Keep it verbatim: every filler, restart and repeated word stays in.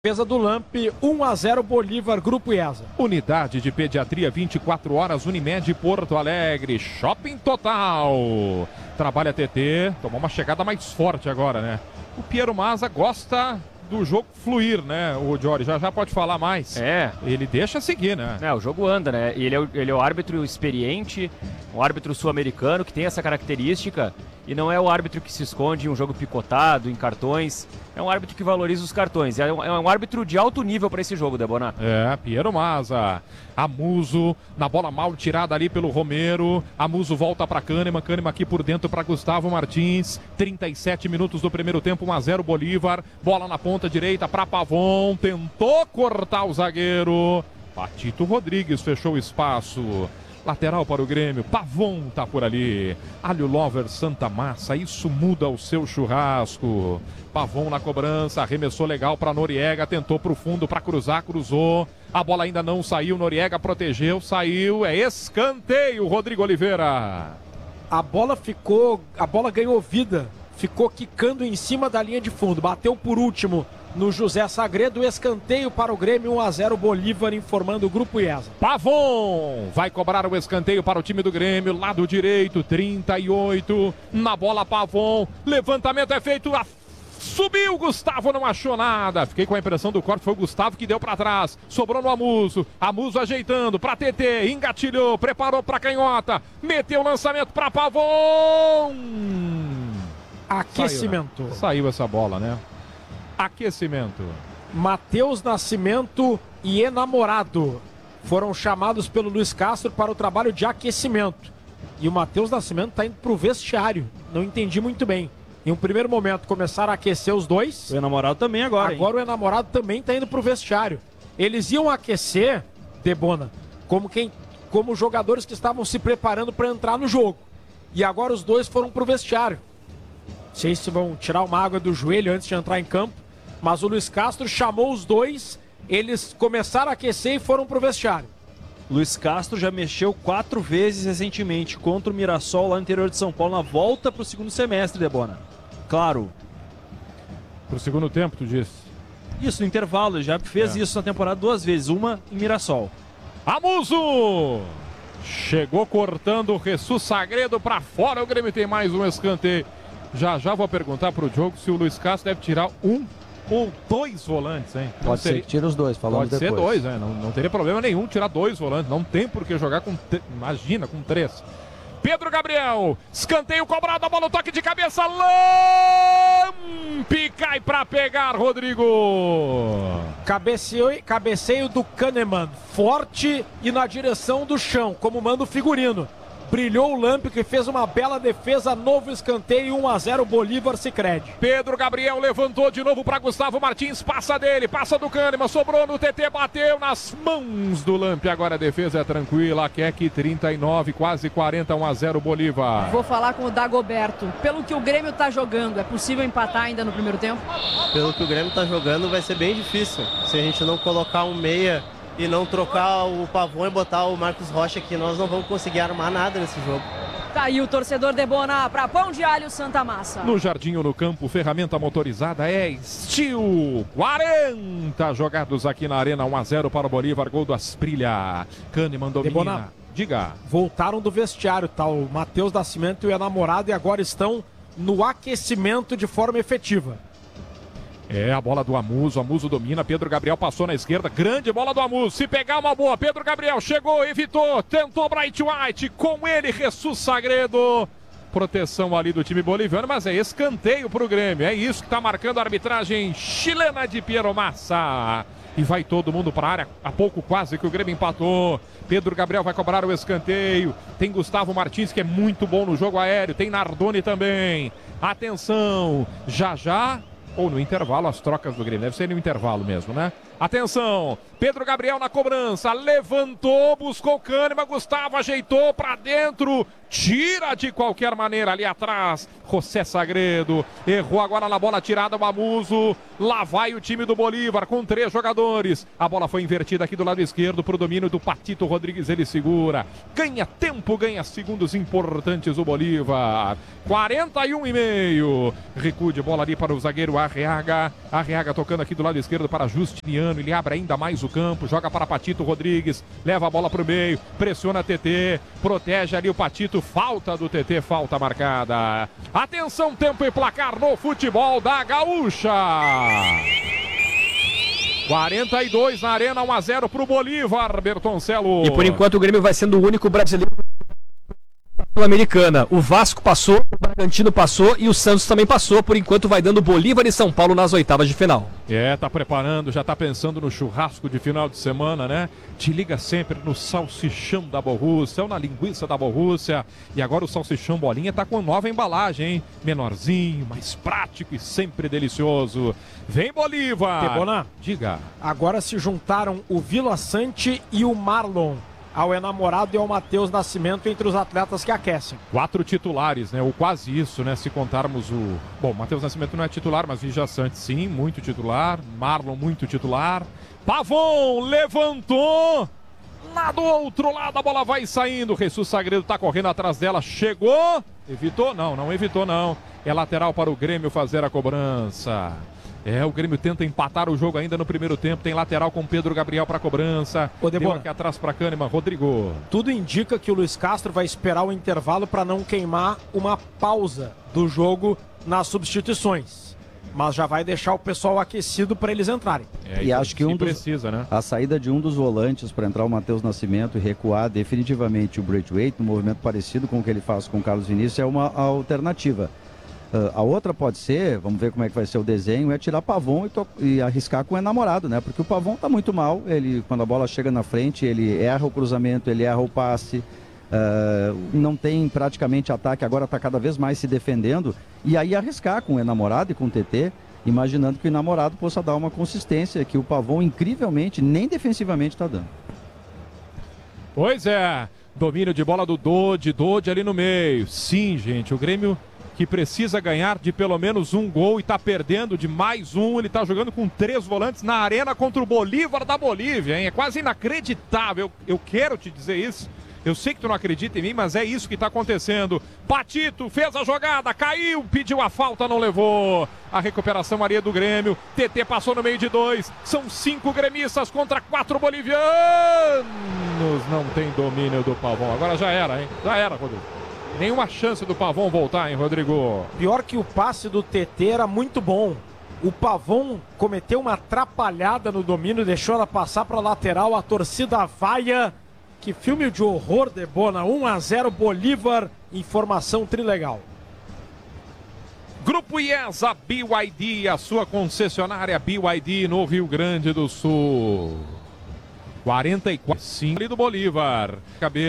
Defesa do Lamp, um a zero Bolívar, Grupo IESA. Unidade de Pediatria vinte e quatro horas, Unimed Porto Alegre, Shopping Total. Trabalha T T, tomou uma chegada mais forte agora, né? O Piero Mazza gosta do jogo fluir, né? O Jory já já pode falar mais. É. Ele deixa seguir, né? É, o jogo anda, né? E ele é o, ele é o árbitro experiente, um árbitro sul-americano que tem essa característica e não é o árbitro que se esconde em um jogo picotado, em cartões. É um árbitro que valoriza os cartões. É um, é um árbitro de alto nível para esse jogo, Debonato. É, Piero Mazza. Amuso, na bola mal tirada ali pelo Romero. Amuso volta para Kahneman. Kahneman aqui por dentro para Gustavo Martins. trinta e sete minutos do primeiro tempo, um a zero Bolívar. Bola na ponta direita para Pavon. Tentou cortar o zagueiro. Patito Rodrigues fechou o espaço. Lateral para o Grêmio, Pavon tá por ali. Alho Lover Santa Massa, isso muda o seu churrasco. Pavon na cobrança, arremessou legal para Noriega, tentou pro fundo para cruzar, cruzou. A bola ainda não saiu, Noriega protegeu, saiu, é escanteio, Rodrigo Oliveira. A bola ficou, a bola ganhou vida, ficou quicando em cima da linha de fundo, bateu por último no José Sagredo, escanteio para o Grêmio, um a zero Bolívar, informando o Grupo IESA. Pavon vai cobrar o escanteio para o time do Grêmio, lado direito, trinta e oito, na bola Pavon, levantamento é feito, a... subiu, Gustavo não achou nada, fiquei com a impressão do corte, foi o Gustavo que deu para trás, sobrou no Amuso, Amuso ajeitando para T T, engatilhou, preparou para canhota, meteu o lançamento para Pavon. Aquecimento. Saiu, né? Saiu essa bola, né? Aquecimento. Matheus Nascimento e Enamorado foram chamados pelo Luiz Castro para o trabalho de aquecimento. E o Matheus Nascimento está indo para o vestiário. Não entendi muito bem. Em um primeiro momento começaram a aquecer os dois. O Enamorado também agora. Agora hein? o Enamorado também está indo para o vestiário. Eles iam aquecer, Debona, como, quem, como jogadores que estavam se preparando para entrar no jogo. E agora os dois foram para o vestiário. Não sei se vão tirar uma água do joelho antes de entrar em campo. Mas o Luiz Castro chamou os dois, eles começaram a aquecer e foram pro vestiário. Luiz Castro já mexeu quatro vezes recentemente contra o Mirassol lá no interior de São Paulo, na volta pro segundo semestre, Debona. Claro. Pro segundo tempo, tu disse? Isso, no intervalo, ele já fez é. isso na temporada duas vezes, uma em Mirassol. Amuso! Chegou cortando o Jesus Sagredo pra fora, o Grêmio tem mais um escanteio. Já já vou perguntar pro Diogo se o Luiz Castro deve tirar um ou dois volantes, hein? Pode ser que tira os dois, falando depois. Pode ser dois, né? Não, não teria problema nenhum tirar dois volantes. Não tem por que jogar com... Te... Imagina, com três. Pedro Gabriel, escanteio cobrado, a bola, no toque de cabeça, Lamp cai pra pegar, Rodrigo. Cabeceio, cabeceio do Kahneman, forte e na direção do chão, como manda o figurino. Brilhou o Lamp, que fez uma bela defesa, novo escanteio, um a zero Bolívar Sicredi. Pedro Gabriel levantou de novo para Gustavo Martins, passa dele, passa do Kahneman, sobrou no T T, bateu nas mãos do Lamp, agora a defesa é tranquila, Keck trinta e nove, quase quarenta, um a zero Bolívar. Vou falar com o Dagoberto, pelo que o Grêmio tá jogando, é possível empatar ainda no primeiro tempo? Pelo que o Grêmio tá jogando vai ser bem difícil, se a gente não colocar um meia e não trocar o Pavon e botar o Marcos Rocha aqui, nós não vamos conseguir armar nada nesse jogo. Tá aí o torcedor Debona para Pão de Alho Santa Massa. No jardim ou no campo, ferramenta motorizada é Steel. quarenta jogados aqui na arena, um a zero para o Bolívar, gol do Asprilha. Kahneman domina. Debona, diga. Voltaram do vestiário, tá? O Matheus Nascimento e o Enamorado e agora estão no aquecimento de forma efetiva. É, a bola do Amuso, Amuso domina, Pedro Gabriel passou na esquerda, grande bola do Amuso, se pegar uma boa, Pedro Gabriel chegou, evitou, tentou Bright White, com ele, Jesus Sagredo, proteção ali do time boliviano, mas é escanteio pro Grêmio, é isso que tá marcando a arbitragem chilena de Piero Mazza. E vai todo mundo para a área, há pouco quase que o Grêmio empatou, Pedro Gabriel vai cobrar o escanteio, tem Gustavo Martins que é muito bom no jogo aéreo, tem Nardoni também, atenção, já já... Ou no intervalo, as trocas do Grêmio. Deve ser no intervalo mesmo, né? Atenção, Pedro Gabriel na cobrança, levantou, buscou o Kahneman, Gustavo ajeitou pra dentro, tira de qualquer maneira ali atrás. José Sagredo errou agora na bola tirada, o Amuso. Lá vai o time do Bolívar com três jogadores. A bola foi invertida aqui do lado esquerdo para o domínio do Patito Rodrigues. Ele segura, ganha tempo, ganha segundos importantes o Bolívar. quarenta e um e meio. Recuo de bola ali para o zagueiro Arriaga. Arriaga tocando aqui do lado esquerdo para Justiniano. Ele abre ainda mais o campo, joga para Patito Rodrigues, leva a bola para o meio, pressiona T T, protege ali o Patito. Falta do T T, falta marcada. Atenção, tempo e placar no futebol da Gaúcha. quarenta e dois na Arena, um a zero para o Bolívar, Bertoncelo. E por enquanto o Grêmio vai sendo o único brasileiro Sul-Americana. O Vasco passou, o Bragantino passou e o Santos também passou. Por enquanto vai dando Bolívar e São Paulo nas oitavas de final. É, tá preparando, já tá pensando no churrasco de final de semana, né? Te liga sempre no salsichão da Borrússia ou na linguiça da Borrússia. E agora o salsichão bolinha tá com nova embalagem, hein? Menorzinho, mais prático e sempre delicioso. Vem Bolívar! Debona, diga. Agora se juntaram o Vila Sante e o Marlon ao enamorado e ao Matheus Nascimento entre os atletas que aquecem. Quatro titulares, né? Ou quase isso, né? Se contarmos o... Bom, Matheus Nascimento não é titular, mas Vija Sante sim, muito titular. Marlon, muito titular. Pavon levantou! Lá do outro lado a bola vai saindo. Jesus Sagredo tá correndo atrás dela. Chegou! Evitou? Não, não evitou não. É lateral para o Grêmio fazer a cobrança. É, o Grêmio tenta empatar o jogo ainda no primeiro tempo. Tem lateral com Pedro Gabriel para cobrança. Deu aqui atrás para Kahneman. Rodrigo. Tudo indica que o Luiz Castro vai esperar o intervalo para não queimar uma pausa do jogo nas substituições. Mas já vai deixar o pessoal aquecido para eles entrarem. É, e acho que um dos, precisa, né? a saída de um dos volantes para entrar o Matheus Nascimento e recuar definitivamente o Braithwaite, um movimento parecido com o que ele faz com o Carlos Vinícius, é uma alternativa. Uh, a outra pode ser, vamos ver como é que vai ser o desenho, é tirar Pavon e, e arriscar com o enamorado, né? Porque o Pavon tá muito mal, ele, quando a bola chega na frente, ele erra o cruzamento, ele erra o passe, uh, não tem praticamente ataque, agora tá cada vez mais se defendendo, e aí arriscar com o enamorado e com o T T, imaginando que o enamorado possa dar uma consistência que o Pavon, incrivelmente, nem defensivamente tá dando. Pois é, domínio de bola do Dodi, Dodi ali no meio. Sim, gente, o Grêmio que precisa ganhar de pelo menos um gol e tá perdendo de mais um. Ele tá jogando com três volantes na arena contra o Bolívar da Bolívia, hein? É quase inacreditável. Eu, eu quero te dizer isso. Eu sei que tu não acredita em mim, mas é isso que tá acontecendo. Patito fez a jogada, caiu, pediu a falta, não levou. A recuperação areia do Grêmio. T T passou no meio de dois. São cinco gremistas contra quatro bolivianos. Não tem domínio do Pavon. Agora já era, hein? Já era, Rodrigo. Nenhuma chance do Pavon voltar, hein, Rodrigo? Pior que o passe do T T era muito bom. O Pavon cometeu uma atrapalhada no domínio, deixou ela passar para a lateral, a torcida vaia. Que filme de horror, Debona. um a zero Bolívar, informação trilegal. Grupo IESA B Y D, a sua concessionária B Y D no Rio Grande do Sul. quarenta e quatro, cinco ali do Bolívar. Cabeça.